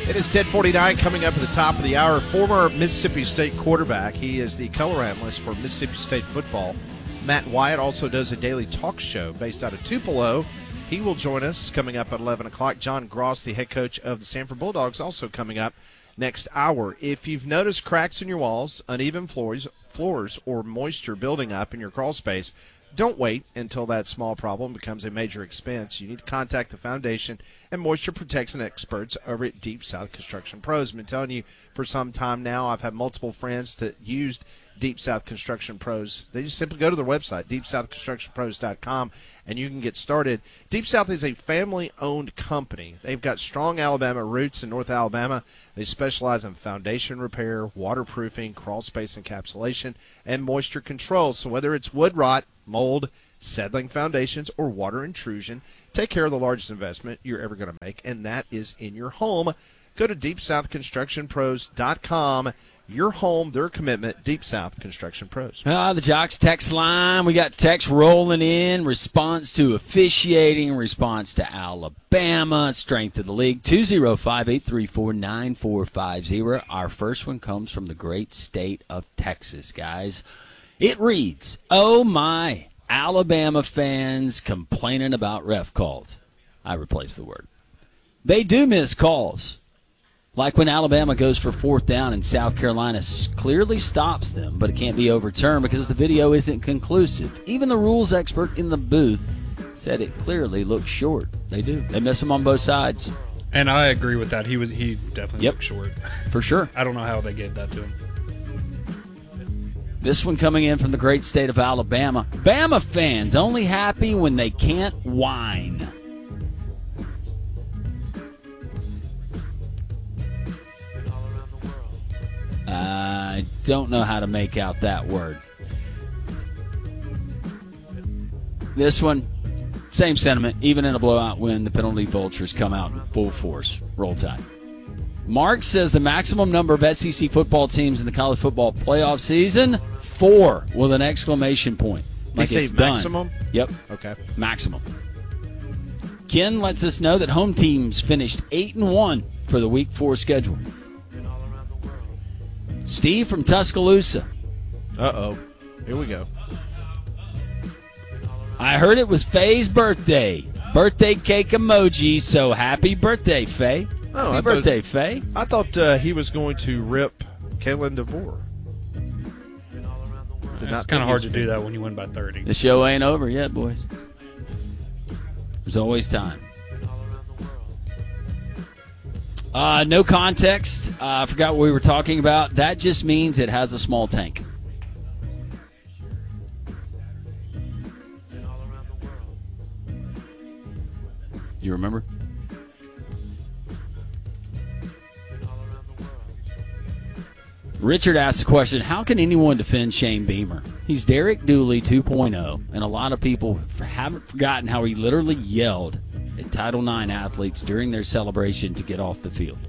It is 10:49 coming up at the top of the hour. Former Mississippi State quarterback. He is the color analyst for Mississippi State football. Matt Wyatt also does a daily talk show based out of Tupelo. He will join us coming up at 11 o'clock. John Gross, the head coach of the Sanford Bulldogs, also coming up next hour. If you've noticed cracks in your walls, uneven floors, or moisture building up in your crawl space, don't wait until that small problem becomes a major expense. You need to contact the foundation and moisture protection experts over at Deep South Construction Pros. I've been telling you for some time now. I've had multiple friends that used Deep South Construction Pros. They just simply go to their website, deepsouthconstructionpros.com, and you can get started. Deep South is a family-owned company. They've got strong Alabama roots in North Alabama. They specialize in foundation repair, waterproofing, crawl space encapsulation, and moisture control. So whether it's wood rot, mold, settling foundations, or water intrusion, take care of the largest investment you're ever going to make, and that is in your home. Go to deepsouthconstructionpros.com. Your home, their commitment, Deep South Construction Pros. The Jocks text line. We got text rolling in. Response to officiating, response to Alabama, strength of the league, 205-834-9450. Our first one comes from the great state of Texas, guys. It reads, "Oh my, Alabama fans complaining about ref calls." I replaced the word. They do miss calls. Like when Alabama goes for fourth down and South Carolina clearly stops them, but it can't be overturned because the video isn't conclusive. Even the rules expert in the booth said it clearly looks short. They do. They miss them on both sides. And I agree with that. He definitely looked short. For sure. I don't know how they gave that to him. This one coming in from the great state of Alabama. Bama fans only happy when they can't whine. I don't know how to make out that word. This one, same sentiment. Even in a blowout win, the penalty vultures come out in full force. Roll Tide. Mark says the maximum number of SEC football teams in the college football playoff season, 4 with an exclamation point. Like it's maximum? Done. Yep. Okay. Maximum. Ken lets us know that home teams finished 8-1 for the Week 4 schedule. Steve from Tuscaloosa. Uh-oh. Here we go. I heard it was Faye's birthday. Birthday cake emoji, so happy birthday, Faye. Oh, happy birthday, Faye. I thought he was going to rip Kalen DeVore. It's kind of hard to do that when you win by 30. The show ain't over yet, boys. There's always time. No context. I forgot what we were talking about. That just means it has a small tank. You remember? Richard asked the question, how can anyone defend Shane Beamer? He's Derek Dooley 2.0, and a lot of people haven't forgotten how he literally yelled at Title IX athletes during their celebration to get off the field.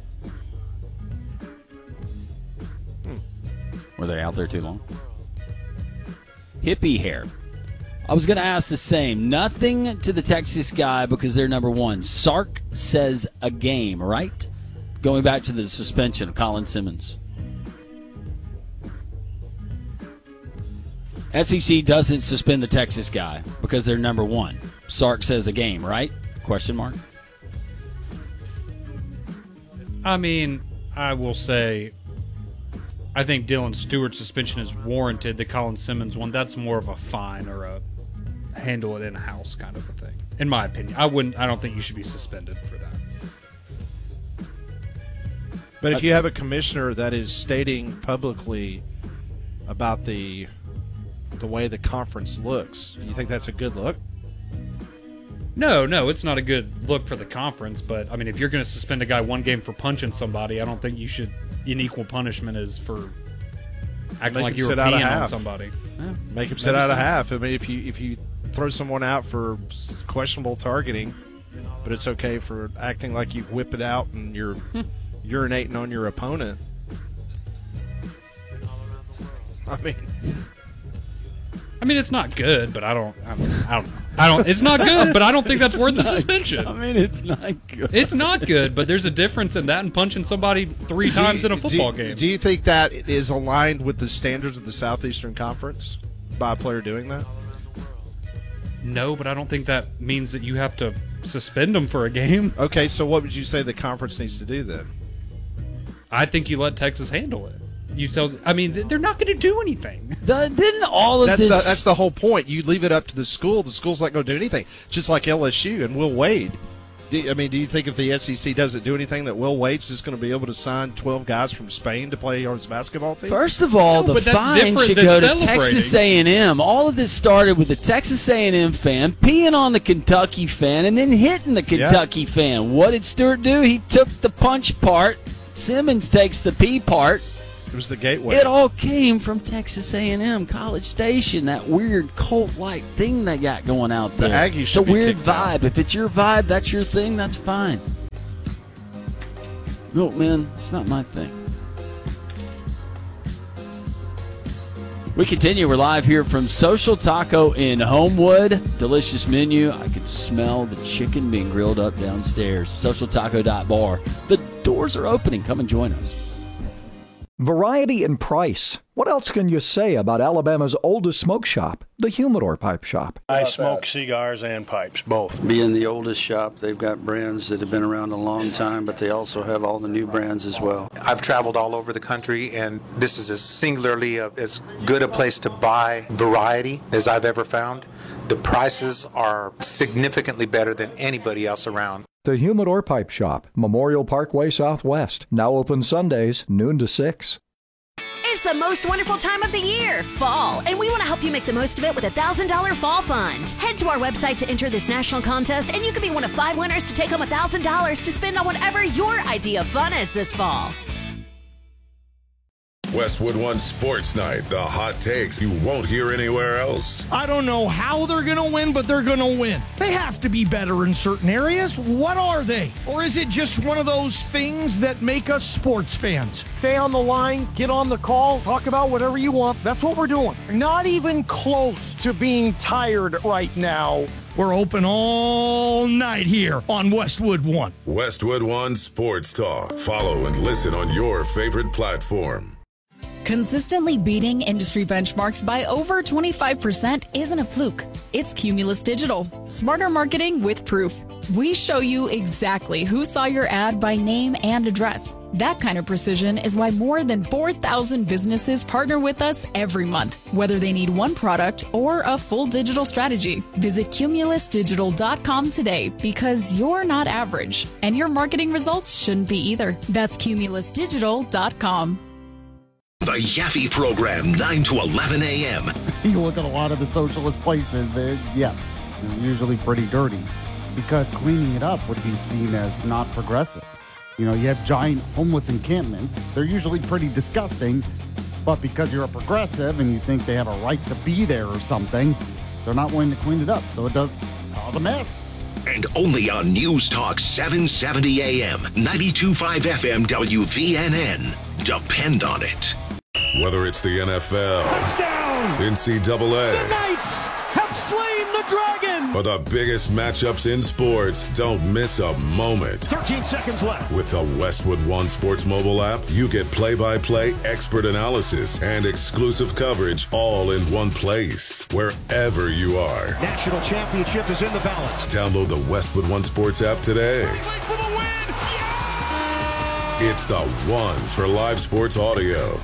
Were they out there too long? Hippie hair. I was going to ask the same. Nothing to the Texas guy because they're number one. Sark says a game, right? Going back to the suspension of Colin Simmons. SEC doesn't suspend the Texas guy because they're number one. Sark says a game, right? Question mark. I mean, I will say, I think Dylan Stewart's suspension is warranted. The Colin Simmons one, that's more of a fine or a handle it in house kind of a thing. In my opinion, I don't think you should be suspended for that. But if you have a commissioner that is stating publicly about the way the conference looks, do you think that's a good look? No, it's not a good look for the conference. But I mean, if you're going to suspend a guy one game for punching somebody, I don't think you should. An equal punishment is for acting like you were peeing on somebody. Yeah, make him sit out a half. I mean, if you throw someone out for questionable targeting, but it's okay for acting like you whip it out and you're urinating on your opponent. I mean, it's not good, but I don't know. It's not good, but I don't think that's worth the suspension. I mean, it's not good. It's not good, but there's a difference in that and punching somebody 3 times in a football game. Do you think that is aligned with the standards of the Southeastern Conference by a player doing that? No, but I don't think that means that you have to suspend them for a game. Okay, so what would you say the conference needs to do then? I think you let Texas handle it. They're not going to do anything. Didn't all of That's the whole point. You leave it up to the school. The school's not going to do anything. Just like LSU and Will Wade. Do you think if the SEC doesn't do anything that Will Wade's just going to be able to sign 12 guys from Spain to play on his basketball team? First of all, the fine should go to Texas A&M. All of this started with the Texas A&M fan peeing on the Kentucky fan and then hitting the Kentucky fan. What did Stewart do? He took the punch part. Simmons takes the pee part. It was the gateway. It all came from Texas A&M, College Station, that weird cult-like thing they got going out there. The Aggies it's a weird vibe. Out. If it's your vibe, that's your thing, that's fine. No, man, it's not my thing. We continue. We're live here from Social Taco in Homewood. Delicious menu. I could smell the chicken being grilled up downstairs. SocialTaco.bar. The doors are opening. Come and join us. Variety and price. What else can you say about Alabama's oldest smoke shop, the Humidor Pipe Shop? I smoke cigars and pipes, both. Being the oldest shop, they've got brands that have been around a long time, but they also have all the new brands as well. I've traveled all over the country, and this is as good a place to buy variety as I've ever found. The prices are significantly better than anybody else around. The Humidor Pipe Shop, Memorial Parkway Southwest. Now open Sundays, noon to 6. It's the most wonderful time of the year, fall, and we want to help you make the most of it with a $1,000 fall fund. Head to our website to enter this national contest, and you could be one of 5 winners to take home $1,000 to spend on whatever your idea of fun is this fall. Westwood One Sports Night, the hot takes you won't hear anywhere else. I don't know how they're going to win, but they're going to win. They have to be better in certain areas. What are they? Or is it just one of those things that make us sports fans? Stay on the line, get on the call, talk about whatever you want. That's what we're doing. Not even close to being tired right now. We're open all night here on Westwood One. Westwood One Sports Talk. Follow and listen on your favorite platform. Consistently beating industry benchmarks by over 25% isn't a fluke. It's Cumulus Digital. Smarter marketing with proof. We show you exactly who saw your ad by name and address. That kind of precision is why more than 4,000 businesses partner with us every month, whether they need one product or a full digital strategy. Visit cumulusdigital.com today because you're not average, and your marketing results shouldn't be either. That's cumulusdigital.com. The Yaffe Program, 9 to 11 a.m. You look at a lot of the socialist places, they're usually pretty dirty because cleaning it up would be seen as not progressive. You know, you have giant homeless encampments. They're usually pretty disgusting, but because you're a progressive and you think they have a right to be there or something, they're not willing to clean it up, so it does cause a mess. And only on News Talk 770 AM, 92.5 FM WVNN. Depend on it. Whether it's the NFL, touchdown, NCAA, the Knights have slain the dragon, or the biggest matchups in sports, don't miss a moment. 13 seconds left. With the Westwood One Sports mobile app, you get play-by-play expert analysis and exclusive coverage all in one place, wherever you are. National championship is in the balance. Download the Westwood One Sports app today. For the win. Yeah! It's the one for live sports audio.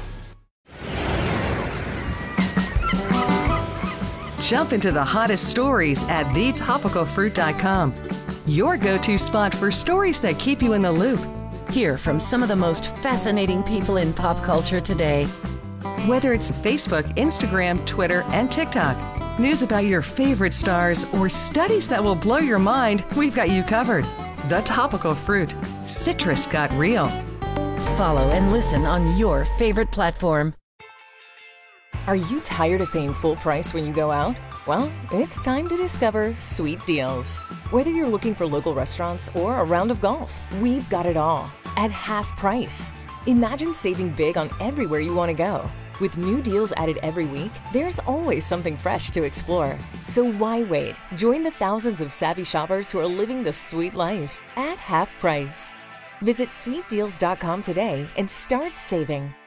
Jump into the hottest stories at thetopicalfruit.com. Your go-to spot for stories that keep you in the loop. Hear from some of the most fascinating people in pop culture today. Whether it's Facebook, Instagram, Twitter, and TikTok, news about your favorite stars, or studies that will blow your mind, we've got you covered. The Topical Fruit. Citrus got real. Follow and listen on your favorite platform. Are you tired of paying full price when you go out? Well, it's time to discover Sweet Deals. Whether you're looking for local restaurants or a round of golf, we've got it all at half price. Imagine saving big on everywhere you want to go. With new deals added every week, there's always something fresh to explore. So why wait? Join the thousands of savvy shoppers who are living the sweet life at half price. Visit sweetdeals.com today and start saving.